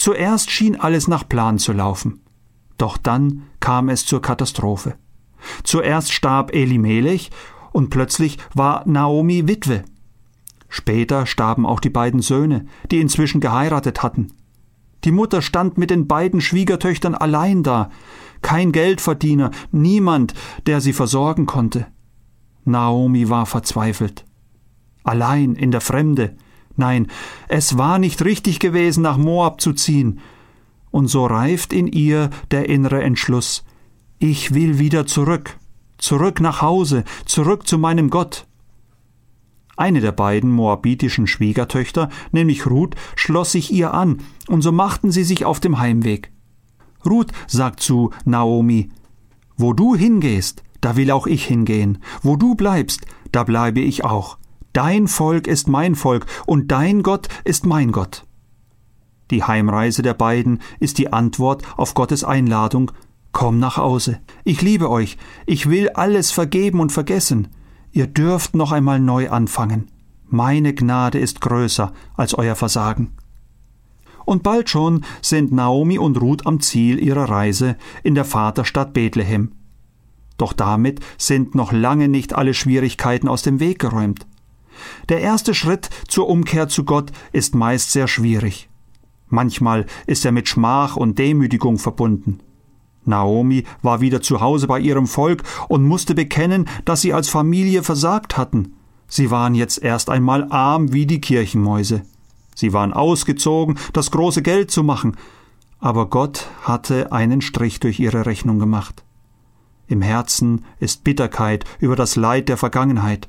Zuerst schien alles nach Plan zu laufen. Doch dann kam es zur Katastrophe. Zuerst starb Elimelech und plötzlich war Naomi Witwe. Später starben auch die beiden Söhne, die inzwischen geheiratet hatten. Die Mutter stand mit den beiden Schwiegertöchtern allein da. Kein Geldverdiener, niemand, der sie versorgen konnte. Naomi war verzweifelt. Allein in der Fremde. Nein, es war nicht richtig gewesen, nach Moab zu ziehen. Und so reift in ihr der innere Entschluss: Ich will wieder zurück nach Hause, zurück zu meinem Gott. Eine der beiden moabitischen Schwiegertöchter, nämlich Ruth, schloss sich ihr an, und so machten sie sich auf dem Heimweg. Ruth sagt zu Naomi: Wo du hingehst, da will auch ich hingehen. Wo du bleibst, da bleibe ich auch. Dein Volk ist mein Volk und dein Gott ist mein Gott. Die Heimreise der beiden ist die Antwort auf Gottes Einladung: Komm nach Hause. Ich liebe euch. Ich will alles vergeben und vergessen. Ihr dürft noch einmal neu anfangen. Meine Gnade ist größer als euer Versagen. Und bald schon sind Naomi und Ruth am Ziel ihrer Reise in der Vaterstadt Bethlehem. Doch damit sind noch lange nicht alle Schwierigkeiten aus dem Weg geräumt. Der erste Schritt zur Umkehr zu Gott ist meist sehr schwierig. Manchmal ist er mit Schmach und Demütigung verbunden. Naomi war wieder zu Hause bei ihrem Volk und musste bekennen, dass sie als Familie versagt hatten. Sie waren jetzt erst einmal arm wie die Kirchenmäuse. Sie waren ausgezogen, das große Geld zu machen. Aber Gott hatte einen Strich durch ihre Rechnung gemacht. Im Herzen ist Bitterkeit über das Leid der Vergangenheit.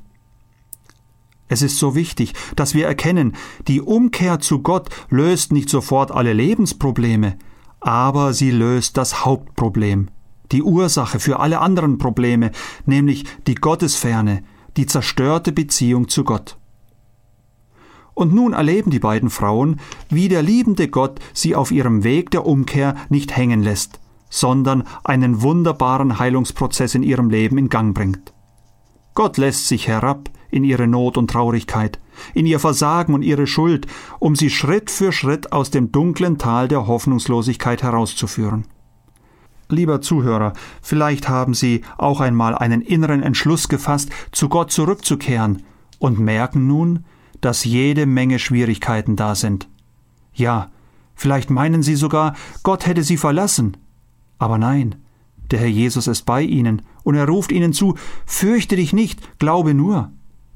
Es ist so wichtig, dass wir erkennen, die Umkehr zu Gott löst nicht sofort alle Lebensprobleme, aber sie löst das Hauptproblem, die Ursache für alle anderen Probleme, nämlich die Gottesferne, die zerstörte Beziehung zu Gott. Und nun erleben die beiden Frauen, wie der liebende Gott sie auf ihrem Weg der Umkehr nicht hängen lässt, sondern einen wunderbaren Heilungsprozess in ihrem Leben in Gang bringt. Gott lässt sich herab in ihre Not und Traurigkeit, in ihr Versagen und ihre Schuld, um sie Schritt für Schritt aus dem dunklen Tal der Hoffnungslosigkeit herauszuführen. Lieber Zuhörer, vielleicht haben Sie auch einmal einen inneren Entschluss gefasst, zu Gott zurückzukehren und merken nun, dass jede Menge Schwierigkeiten da sind. Ja, vielleicht meinen Sie sogar, Gott hätte Sie verlassen. Aber nein, der Herr Jesus ist bei Ihnen und er ruft Ihnen zu: Fürchte dich nicht, glaube nur.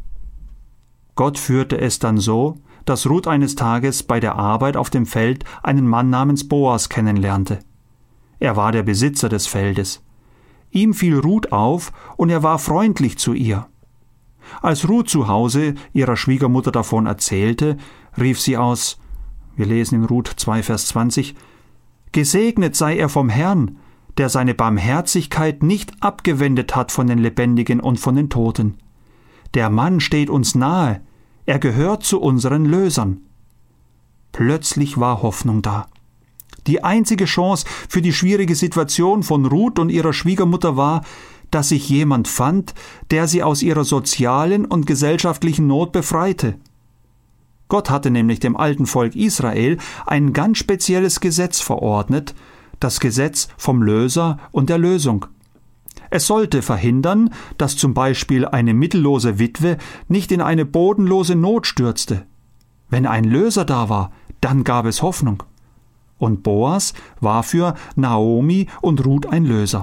Gott führte es dann so, dass Ruth eines Tages bei der Arbeit auf dem Feld einen Mann namens Boas kennenlernte. Er war der Besitzer des Feldes. Ihm fiel Ruth auf und er war freundlich zu ihr. Als Ruth zu Hause ihrer Schwiegermutter davon erzählte, rief sie aus, wir lesen in Ruth 2, Vers 20, Gesegnet sei er vom Herrn, der seine Barmherzigkeit nicht abgewendet hat von den Lebendigen und von den Toten. Der Mann steht uns nahe, er gehört zu unseren Lösern. Plötzlich war Hoffnung da. Die einzige Chance für die schwierige Situation von Ruth und ihrer Schwiegermutter war, dass sich jemand fand, der sie aus ihrer sozialen und gesellschaftlichen Not befreite. Gott hatte nämlich dem alten Volk Israel ein ganz spezielles Gesetz verordnet, das Gesetz vom Löser und der Lösung. Es sollte verhindern, dass zum Beispiel eine mittellose Witwe nicht in eine bodenlose Not stürzte. Wenn ein Löser da war, dann gab es Hoffnung. Und Boas war für Naomi und Ruth ein Löser.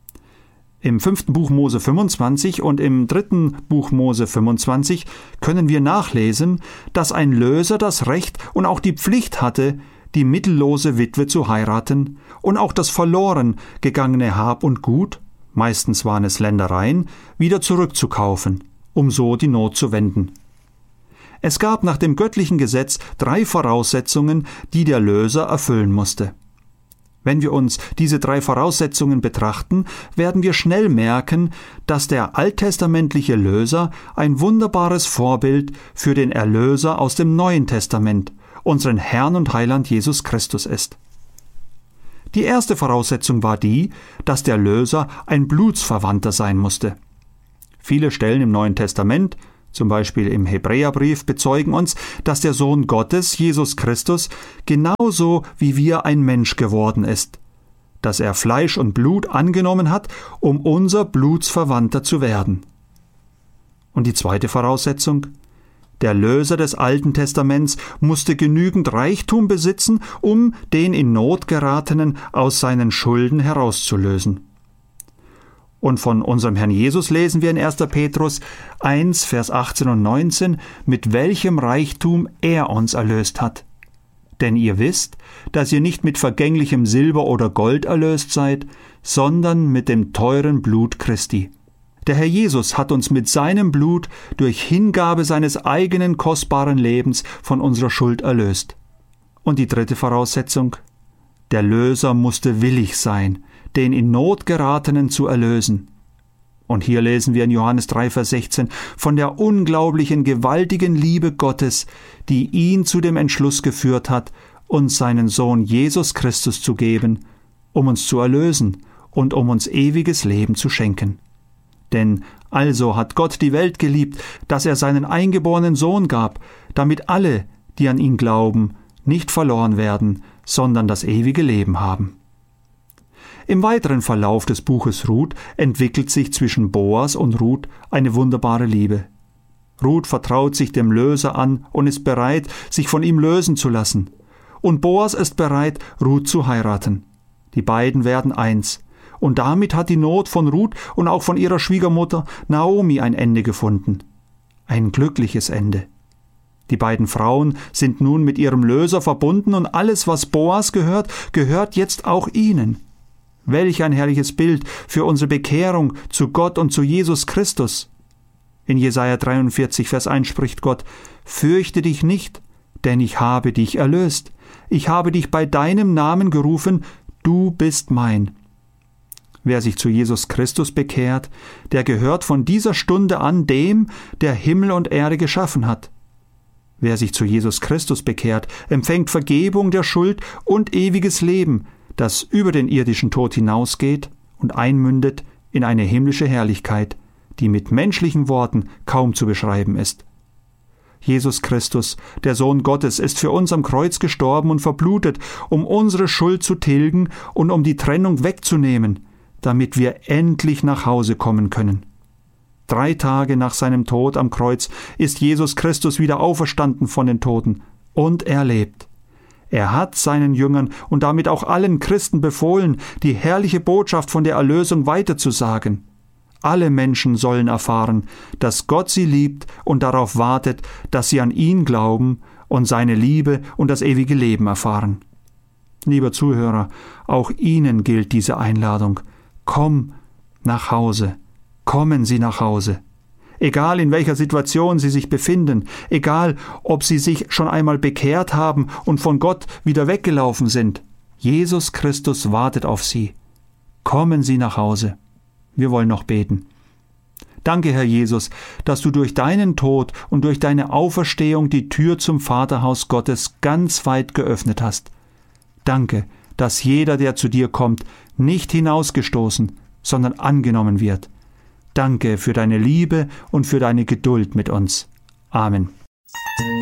Im 5. Buch Mose 25 und im 3. Buch Mose 25 können wir nachlesen, dass ein Löser das Recht und auch die Pflicht hatte, die mittellose Witwe zu heiraten und auch das verloren gegangene Hab und Gut, meistens waren es Ländereien, wieder zurückzukaufen, um so die Not zu wenden. Es gab nach dem göttlichen Gesetz 3 Voraussetzungen, die der Löser erfüllen musste. Wenn wir uns diese 3 Voraussetzungen betrachten, werden wir schnell merken, dass der alttestamentliche Löser ein wunderbares Vorbild für den Erlöser aus dem Neuen Testament, unseren Herrn und Heiland Jesus Christus ist. Die erste Voraussetzung war die, dass der Löser ein Blutsverwandter sein musste. Viele Stellen im Neuen Testament, zum Beispiel im Hebräerbrief, bezeugen uns, dass der Sohn Gottes, Jesus Christus, genauso wie wir ein Mensch geworden ist, dass er Fleisch und Blut angenommen hat, um unser Blutsverwandter zu werden. Und die zweite Voraussetzung: Der Löser des Alten Testaments musste genügend Reichtum besitzen, um den in Not geratenen aus seinen Schulden herauszulösen. Und von unserem Herrn Jesus lesen wir in 1. Petrus 1, Vers 18 und 19, mit welchem Reichtum er uns erlöst hat. Denn ihr wisst, dass ihr nicht mit vergänglichem Silber oder Gold erlöst seid, sondern mit dem teuren Blut Christi. Der Herr Jesus hat uns mit seinem Blut durch Hingabe seines eigenen kostbaren Lebens von unserer Schuld erlöst. Und die dritte Voraussetzung: Der Löser musste willig sein, den in Not geratenen zu erlösen. Und hier lesen wir in Johannes 3, Vers 16 von der unglaublichen, gewaltigen Liebe Gottes, die ihn zu dem Entschluss geführt hat, uns seinen Sohn Jesus Christus zu geben, um uns zu erlösen und um uns ewiges Leben zu schenken. Denn also hat Gott die Welt geliebt, dass er seinen eingeborenen Sohn gab, damit alle, die an ihn glauben, nicht verloren werden, sondern das ewige Leben haben. Im weiteren Verlauf des Buches Ruth entwickelt sich zwischen Boas und Ruth eine wunderbare Liebe. Ruth vertraut sich dem Löser an und ist bereit, sich von ihm lösen zu lassen. Und Boas ist bereit, Ruth zu heiraten. Die beiden werden eins. Und damit hat die Not von Ruth und auch von ihrer Schwiegermutter Naomi ein Ende gefunden. Ein glückliches Ende. Die beiden Frauen sind nun mit ihrem Löser verbunden und alles, was Boas gehört, gehört jetzt auch ihnen. Welch ein herrliches Bild für unsere Bekehrung zu Gott und zu Jesus Christus. In Jesaja 43, Vers 1 spricht Gott: Fürchte dich nicht, denn ich habe dich erlöst. Ich habe dich bei deinem Namen gerufen, du bist mein. Wer sich zu Jesus Christus bekehrt, der gehört von dieser Stunde an dem, der Himmel und Erde geschaffen hat. Wer sich zu Jesus Christus bekehrt, empfängt Vergebung der Schuld und ewiges Leben, das über den irdischen Tod hinausgeht und einmündet in eine himmlische Herrlichkeit, die mit menschlichen Worten kaum zu beschreiben ist. Jesus Christus, der Sohn Gottes, ist für uns am Kreuz gestorben und verblutet, um unsere Schuld zu tilgen und um die Trennung wegzunehmen, damit wir endlich nach Hause kommen können. 3 Tage nach seinem Tod am Kreuz ist Jesus Christus wieder auferstanden von den Toten und er lebt. Er hat seinen Jüngern und damit auch allen Christen befohlen, die herrliche Botschaft von der Erlösung weiterzusagen. Alle Menschen sollen erfahren, dass Gott sie liebt und darauf wartet, dass sie an ihn glauben und seine Liebe und das ewige Leben erfahren. Lieber Zuhörer, auch Ihnen gilt diese Einladung. Komm nach Hause. Kommen Sie nach Hause. Egal in welcher Situation Sie sich befinden, egal ob Sie sich schon einmal bekehrt haben und von Gott wieder weggelaufen sind, Jesus Christus wartet auf Sie. Kommen Sie nach Hause. Wir wollen noch beten. Danke, Herr Jesus, dass du durch deinen Tod und durch deine Auferstehung die Tür zum Vaterhaus Gottes ganz weit geöffnet hast. Danke, dass jeder, der zu dir kommt, nicht hinausgestoßen, sondern angenommen wird. Danke für deine Liebe und für deine Geduld mit uns. Amen.